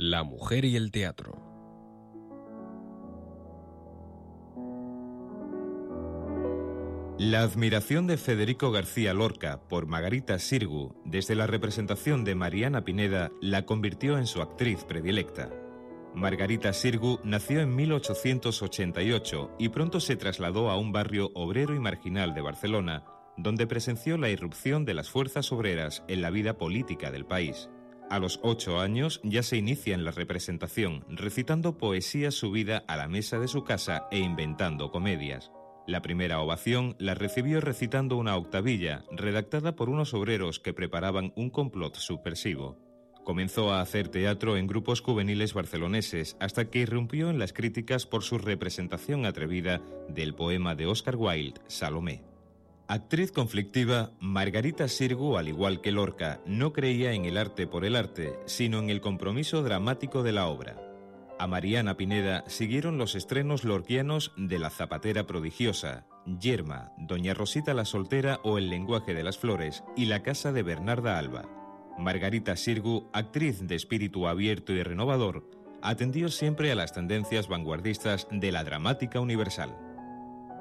La mujer y el teatro. La admiración de Federico García Lorca por Margarita Xirgu desde la representación de Mariana Pineda la convirtió en su actriz predilecta. Margarita Xirgu nació en 1888 y pronto se trasladó a un barrio obrero y marginal de Barcelona, donde presenció la irrupción de las fuerzas obreras en la vida política del país. A los 8 años ya se inicia en la representación, recitando poesía subida a la mesa de su casa e inventando comedias. La primera ovación la recibió recitando una octavilla, redactada por unos obreros que preparaban un complot subversivo. Comenzó a hacer teatro en grupos juveniles barceloneses hasta que irrumpió en las críticas por su representación atrevida del poema de Oscar Wilde, Salomé. Actriz conflictiva, Margarita Xirgu, al igual que Lorca, no creía en el arte por el arte, sino en el compromiso dramático de la obra. A Mariana Pineda siguieron los estrenos lorquianos de La zapatera prodigiosa, Yerma, Doña Rosita la soltera o El lenguaje de las flores y La casa de Bernarda Alba. Margarita Xirgu, actriz de espíritu abierto y renovador, atendió siempre a las tendencias vanguardistas de la dramática universal.